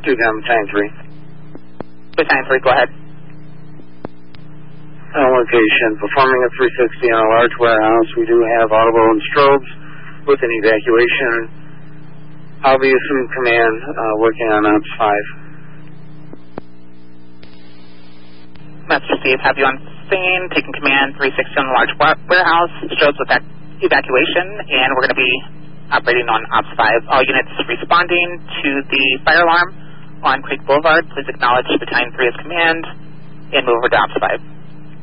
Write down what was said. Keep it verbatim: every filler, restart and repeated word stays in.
Battalion Battalion three. Battalion three, go ahead. On location, performing a three sixty on a large warehouse. We do have audible and strobes with an evacuation. I'll be assuming command, uh, working on Ops five. Master Steve, have you on scene, taking command, three sixty on a large warehouse, strobes with evacuation, and we're going to be operating on Ops five. All units responding to the fire alarm on Creek Boulevard, please acknowledge Battalion three as command and move over to Ops five.